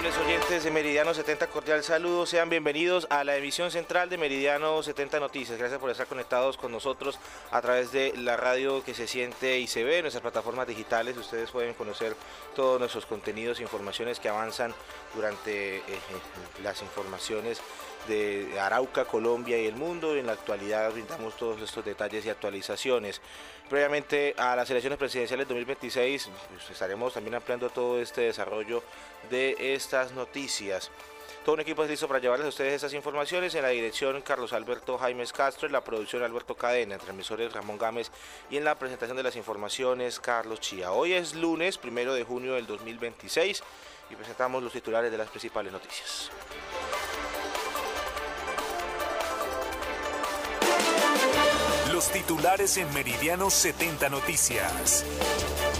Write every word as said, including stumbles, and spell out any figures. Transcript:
Amables oyentes de Meridiano setenta, cordial saludo, sean bienvenidos a la emisión central de Meridiano setenta Noticias. Gracias por estar conectados con nosotros a través de la radio que se siente y se ve, en nuestras plataformas digitales. Ustedes pueden conocer todos nuestros contenidos e informaciones que avanzan durante eh, las informaciones de Arauca, Colombia y el mundo. En la actualidad brindamos todos estos detalles y actualizaciones. Previamente a las elecciones presidenciales dos mil veintiséis, pues estaremos también ampliando todo este desarrollo de estas noticias. Todo un equipo es listo para llevarles a ustedes estas informaciones. En la dirección, Carlos Alberto Jaimes Castro, en la producción, Alberto Cadena, en transmisores, Ramón Gámez, y en la presentación de las informaciones, Carlos Chía. Hoy es lunes, primero de junio del dos mil veintiséis, y presentamos los titulares de las principales noticias. Los titulares en Meridiano setenta Noticias.